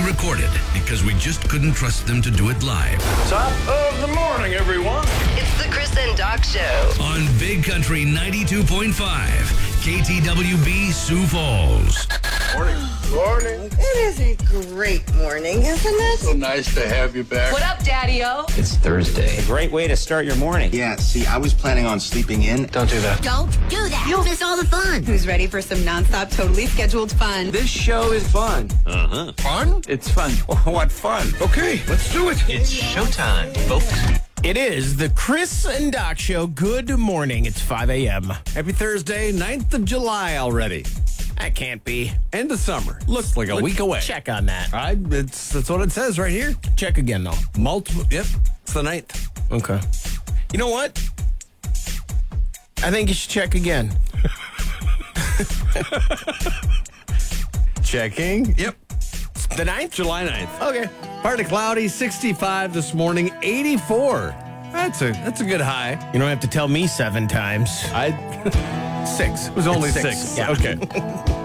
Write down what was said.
pre-recorded because we just couldn't trust them to do it live. Top of the morning, everyone. It's the Chris and Doc Show. On Big Country 92.5, KTWB Sioux Falls. Morning. It is a great morning, isn't it? So nice to have you back. What up, Daddy-O? It's Thursday. Great way to start your morning. Yeah, see, I was planning on sleeping in. Don't do that. Don't do that. You'll miss all the fun. Who's ready for some nonstop, totally scheduled fun? This show is fun. Fun? It's fun. What fun. Okay, let's do it. It's showtime, folks. It is the Chris and Doc Show. Good morning. It's 5 a.m. Happy Thursday, 9th of July already. That can't be. End of summer. Looks like a week away. Check on that. That's what it says right here. Check again, though. Multiple. Yep. It's the 9th. Okay. You know what? I think you should check again. Checking. Yep. The 9th? July 9th. Okay. Partly cloudy, 65 this morning, 84. That's a good high. You don't have to tell me 7 times. 6. It was only It's 6. Yeah. Okay.